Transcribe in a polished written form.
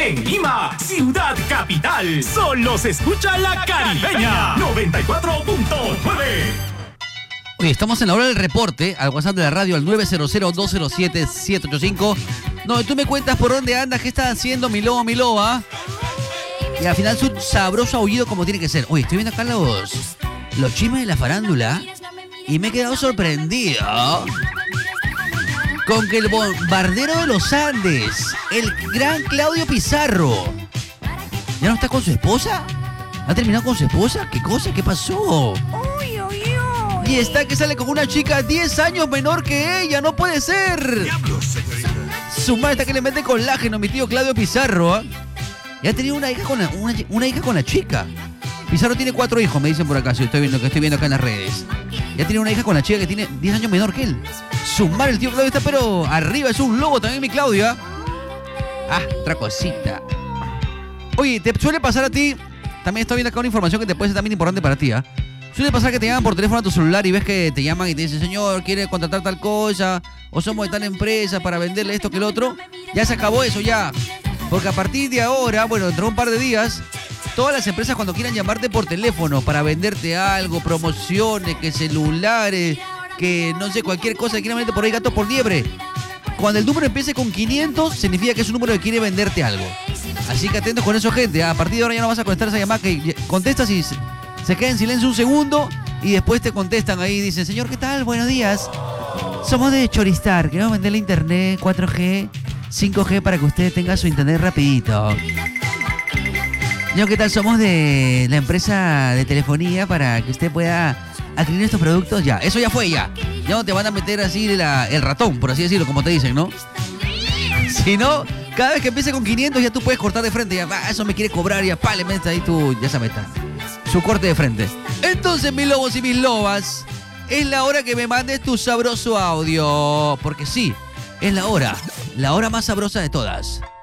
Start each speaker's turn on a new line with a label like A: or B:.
A: En Lima, ciudad capital, solo se escucha la Caribeña 94.9.
B: Oye, estamos en la hora del reporte, al WhatsApp de la radio, al 900-207-785, donde tú me cuentas por dónde andas, qué está haciendo mi lobo, mi loba. Y al final su sabroso aullido como tiene que ser. Oye, estoy viendo acá los chismes de la farándula y me he quedado sorprendido con que el bombardero de los Andes, el gran Claudio Pizarro, ¿ya no está con su esposa? ¿Ha terminado con su esposa? ¿Qué cosa? ¿Qué pasó? Y está que sale con una chica 10 años menor que ella, no puede ser. Su madre está que le mete colágeno, mi tío Claudio Pizarro, ¿eh? Y ha tenido una hija con la chica. Pizarro tiene 4 hijos, me dicen por acá, estoy viendo acá en las redes. Ya tiene una hija con la chica que tiene 10 años menor que él. Su madre, el tío Claudio está pero arriba, es un lobo también mi Claudia. Ah, otra cosita. Oye, ¿te suele pasar a ti? También estoy viendo acá una información que te puede ser también importante para ti, ¿ah? Suele pasar que te llaman por teléfono a tu celular y ves que te llaman y te dicen, señor, ¿quiere contratar tal cosa? O somos de tal empresa para venderle esto que el otro. Ya se acabó eso, ya. Porque a partir de ahora, bueno, dentro de un par de días, todas las empresas cuando quieran llamarte por teléfono para venderte algo, promociones, que celulares, que no sé, cualquier cosa que quieran venderte por ahí, gato por liebre. Cuando el número empiece con 500, significa que es un número que quiere venderte algo. Así que atentos con eso, gente. A partir de ahora ya no vas a contestar esa llamada que contestas y se queda en silencio un segundo y después te contestan ahí y dicen, señor, ¿qué tal? Buenos días. Somos de Choristar, queremos venderle internet 4G, 5G para que usted tenga su internet rapidito. Señor, ¿qué tal? Somos de la empresa de telefonía para que usted pueda adquirir estos productos. Ya, eso ya fue, ya. Ya no te van a meter así el ratón, por así decirlo, como te dicen, ¿no? Si no, cada vez que empiece con 500 ya tú puedes cortar de frente. Ya, eso me quiere cobrar, ya, le metes ahí tú, ya sabes, su corte de frente. Entonces, mis lobos y mis lobas, es la hora que me mandes tu sabroso audio. Porque sí, es la hora más sabrosa de todas.